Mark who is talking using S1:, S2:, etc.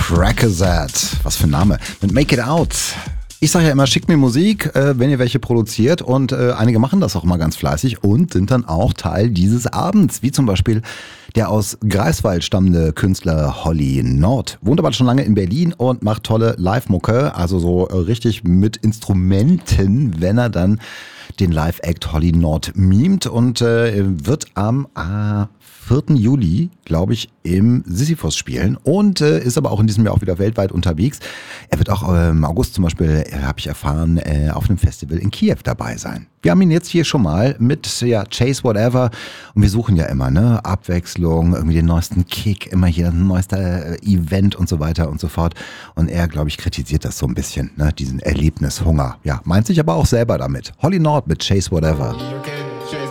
S1: Crackerset. Was für ein Name. Mit Make It Out. Ich sage ja immer, schickt mir Musik, wenn ihr welche produziert, und einige machen das auch immer ganz fleißig und sind dann auch Teil dieses Abends, wie zum Beispiel der aus Greifswald stammende Künstler Holly Nord. Wohnt aber schon lange in Berlin und macht tolle Live-Mucke, also so richtig mit Instrumenten, wenn er dann den Live-Act Holly Nord mimt, und wird am 4. Juli, glaube ich, im Sisyphos spielen und ist aber auch in diesem Jahr auch wieder weltweit unterwegs. Er wird auch im August zum Beispiel, habe ich erfahren, auf einem Festival in Kiew dabei sein. Wir haben ihn jetzt hier schon mal mit Chase Whatever, und wir suchen ja immer Abwechslung, irgendwie den neuesten Kick, immer hier ein neuester Event und so weiter und so fort. Und er, glaube ich, kritisiert das so ein bisschen, diesen Erlebnishunger. Ja, meint sich aber auch selber damit. Holly Nord mit Chase Whatever.
S2: Okay.